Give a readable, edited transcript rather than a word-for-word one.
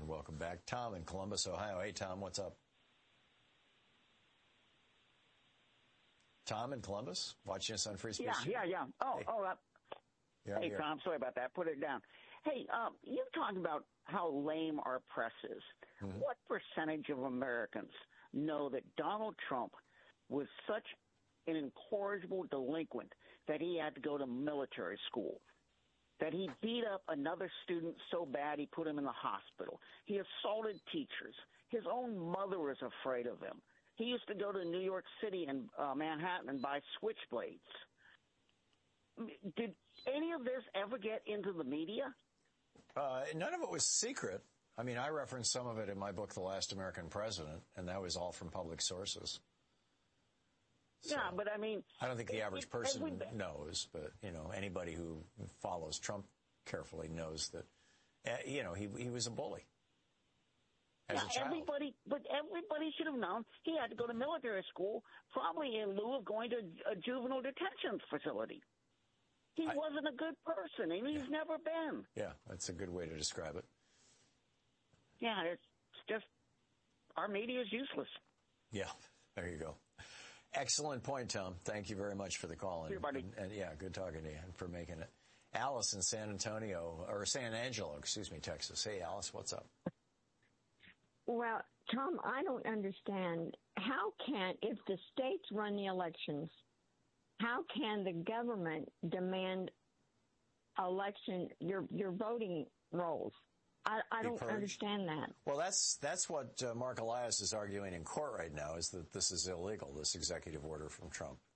And welcome back. Tom in Columbus, Ohio. Hey, Tom, what's up? Tom in Columbus, watching us on Free Speech. Yeah. Hey, Tom, sorry about that. Put it down. Hey, you talked about how lame our press is. Mm-hmm. What percentage of Americans know that Donald Trump was such an incorrigible delinquent that he had to go to military school, that he beat up another student so bad he put him in the hospital? He assaulted teachers. His own mother was afraid of him. He used to go to New York City and Manhattan and buy switchblades. Did any of this ever get into the media? None of it was secret. I mean, I referenced some of it in my book, The Last American President, and that was all from public sources. So, yeah, but I mean, I don't think the average person knows, but, you know, anybody who follows Trump carefully knows that, you know, he was a bully. As a child. Everybody should have known he had to go to military school, probably in lieu of going to a juvenile detention facility. He wasn't a good person, and he's never been. Yeah, that's a good way to describe it. Yeah, it's just our media is useless. Yeah, there you go. Excellent point, Tom. Thank you very much for the call. Everybody. And yeah, good talking to you and for making it. Alice in San Angelo, Texas. Hey, Alice, what's up? Well, Tom, I don't understand. If the states run the elections, how can the government demand your voting rolls? I don't understand that. Well, that's what Mark Elias is arguing in court right now, is that this is illegal, this executive order from Trump.